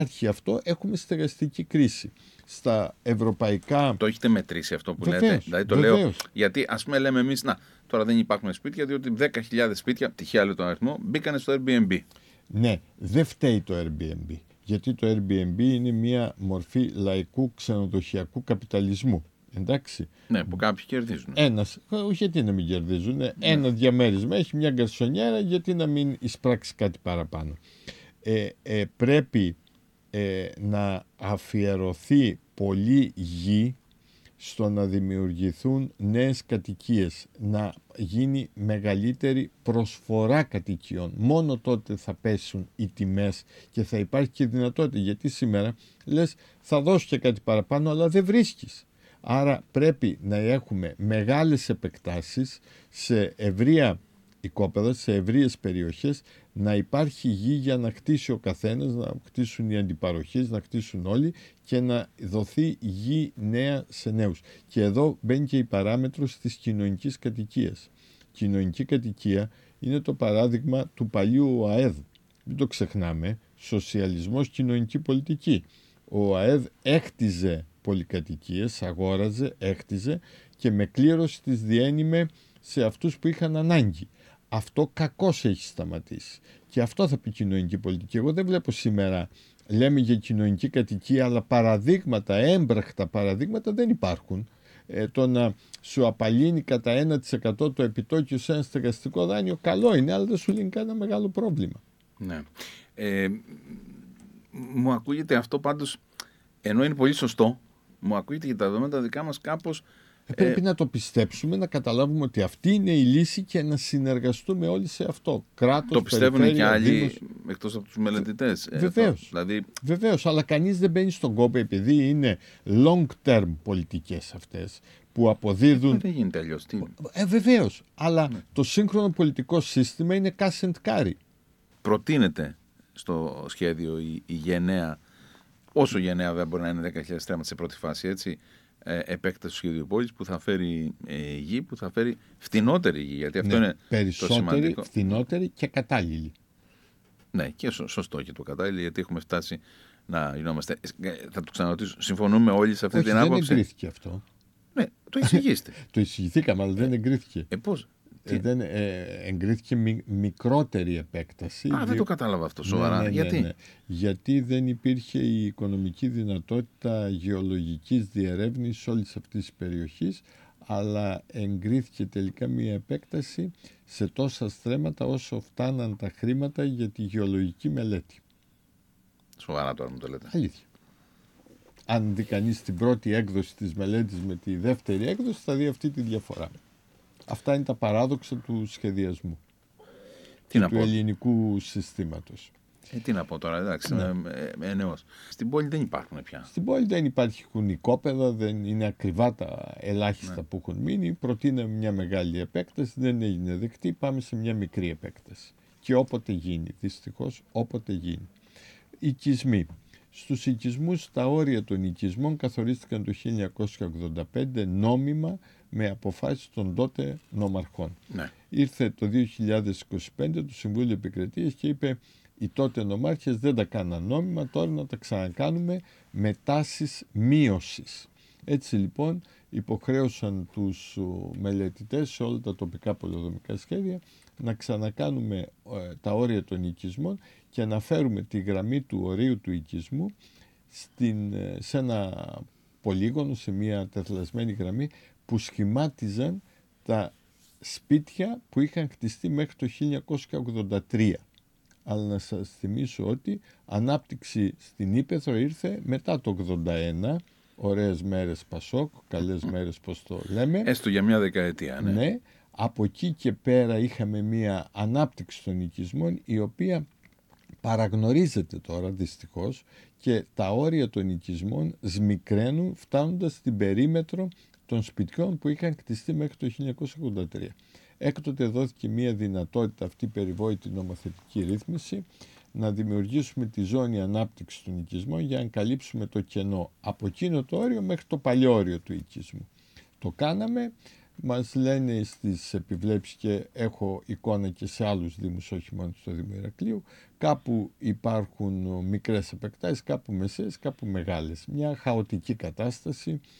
υπάρχει αυτό, έχουμε στεγαστική κρίση. Στα ευρωπαϊκά... Το έχετε μετρήσει αυτό που βεβαίως, λέτε? Δηλαδή το βεβαίως. λέω γιατί ας πούμε λέμε εμείς, τώρα δεν υπάρχουν σπίτια διότι 10.000 σπίτια, τυχαία λέω τον αριθμό, μπήκανε στο Airbnb. Ναι, δεν φταίει το Airbnb. Γιατί το Airbnb είναι μια μορφή λαϊκού ξενοδοχειακού καπιταλισμού. Εντάξει. Ναι, που κάποιοι κερδίζουν. Όχι γιατί να μην κερδίζουν. Ένα διαμέρισμα έχει μια γκαρσονιέρα, γιατί να μην εισπράξει κάτι παραπάνω. Πρέπει να αφιερωθεί πολύ γη στο να δημιουργηθούν νέες κατοικίες, να γίνει μεγαλύτερη προσφορά κατοικιών. Μόνο τότε θα πέσουν οι τιμές και θα υπάρχει και δυνατότητα, γιατί σήμερα λες θα δώσω και κάτι παραπάνω, αλλά δεν βρίσκεις. Άρα πρέπει να έχουμε μεγάλες επεκτάσεις σε ευρεία οικόπεδα, σε ευρείες περιοχές, να υπάρχει γη για να χτίσει ο καθένας, να χτίσουν οι αντιπαροχείς, να χτίσουν όλοι και να δοθεί γη νέα σε νέους. Και εδώ μπαίνει και η παράμετρος της κοινωνικής κατοικίας. Κοινωνική κατοικία είναι το παράδειγμα του παλιού ΟΑΕΔ. Μην το ξεχνάμε, σοσιαλισμός, κοινωνική πολιτική. Ο ΟΑΕΔ έχτιζε πολυκατοικίες, αγόραζε, έχτιζε και με κλήρωση τις διένυμε σε αυτούς που είχαν ανάγκη. Αυτό κακώς έχει σταματήσει. Και αυτό θα πει κοινωνική πολιτική. Εγώ δεν βλέπω σήμερα, λέμε για κοινωνική κατοικία, αλλά παραδείγματα, έμπραχτα παραδείγματα δεν υπάρχουν. Το να σου απαλύνει κατά 1% το επιτόκιο σε ένα στεγαστικό δάνειο, καλό είναι, αλλά δεν σου λύνει κανένα μεγάλο πρόβλημα. Ναι. Μου ακούγεται αυτό πάντως, ενώ είναι πολύ σωστό, μου ακούγεται για τα δεδομένα δικά μας κάπως... Πρέπει να το πιστέψουμε, να καταλάβουμε ότι αυτή είναι η λύση και να συνεργαστούμε όλοι σε αυτό. Κράτος, το πιστεύουν και άλλοι Δήμος... εκτός από τους μελετητές. Βεβαίως, αλλά κανείς δεν μπαίνει στον κόπο επειδή είναι long term πολιτικές αυτές που αποδίδουν... Δεν γίνεται αλλιώς. Βεβαίως, αλλά το σύγχρονο πολιτικό σύστημα είναι cash and carry. Προτείνεται στο σχέδιο η γενναία, όσο γενναία βέβαια μπορεί να είναι 10.000 στρέμματα σε πρώτη φάση, έτσι, επέκταση του σχεδίου πόλης που θα φέρει γη, που θα φέρει φτηνότερη γη, γιατί αυτό είναι περισσότερη, το σημαντικό. Φτηνότερη και κατάλληλη. Ναι, και σωστό και το κατάλληλη, γιατί έχουμε φτάσει να γινόμαστε. Θα το ξαναρωτήσω, συμφωνούμε όλοι σε αυτή την άποψη? Δεν εγκρίθηκε αυτό. Ναι, το εισηγήστε. Το εισηγηθήκαμε, αλλά δεν εγκρίθηκε. Πώς? Εγκρίθηκε μικρότερη επέκταση. Δεν το κατάλαβα αυτό σοβαρά. Γιατί? Ναι. Γιατί δεν υπήρχε η οικονομική δυνατότητα γεωλογικής διερεύνησης όλης αυτής της περιοχής, αλλά εγκρίθηκε τελικά μια επέκταση σε τόσα στρέμματα όσο φτάναν τα χρήματα για τη γεωλογική μελέτη. Σοβαρά τώρα μου το λέτε? Αλήθεια. Αν δει κανείς την πρώτη έκδοση της μελέτης με τη δεύτερη έκδοση, θα δει αυτή τη διαφορά. Αυτά είναι τα παράδοξα του σχεδιασμού και του ελληνικού συστήματος. Τι να πω τώρα, εντάξει, νέος. Στην πόλη δεν υπάρχουν πια. Στην πόλη δεν υπάρχουν οικόπεδα, δεν είναι ακριβά τα ελάχιστα που έχουν μείνει. Προτείναμε μια μεγάλη επέκταση, δεν έγινε δεκτή, πάμε σε μια μικρή επέκταση. Και όποτε γίνει, δυστυχώς όποτε γίνει. Οικισμοί. Στους οικισμούς, τα όρια των οικισμών καθορίστηκαν το 1985 νόμιμα με αποφάσεις των τότε νομαρχών. Ναι. Ήρθε το 2025 το Συμβούλιο Επικρατείας και είπε οι τότε νομάρχες δεν τα κάναν νόμιμα, τώρα να τα ξανακάνουμε με τάσεις μείωσης. Έτσι λοιπόν υποχρέωσαν τους μελετητές σε όλα τα τοπικά πολεοδομικά σχέδια να ξανακάνουμε τα όρια των οικισμών και να φέρουμε τη γραμμή του ορίου του οικισμού σε ένα πολύγωνο, σε μια τεθλασμένη γραμμή που σχημάτιζαν τα σπίτια που είχαν χτιστεί μέχρι το 1983. Αλλά να σας θυμίσω ότι ανάπτυξη στην Ύπαιθρο ήρθε μετά το 81, ωραίες μέρες Πασόκ, καλές μέρες πως το λέμε. Έστω για μια δεκαετία, ναι. Ναι, από εκεί και πέρα είχαμε μια ανάπτυξη των οικισμών η οποία παραγνωρίζεται τώρα δυστυχώς και τα όρια των οικισμών σμικραίνουν φτάνοντας στην περίμετρο των σπιτιών που είχαν κτιστεί μέχρι το 1983. Έκτοτε δόθηκε μια δυνατότητα αυτή περιβόητη νομοθετική ρύθμιση να δημιουργήσουμε τη ζώνη ανάπτυξης των οικισμών για να καλύψουμε το κενό από εκείνο το όριο μέχρι το παλιό όριο του οικισμού. Το κάναμε Μας λένε στις επιβλέψεις, και έχω εικόνα και σε άλλους δήμους, όχι μόνο στο Δήμο Ηρακλείου, κάπου υπάρχουν μικρές επεκτάσεις, κάπου μεσαίες, κάπου μεγάλες. Μια χαοτική κατάσταση.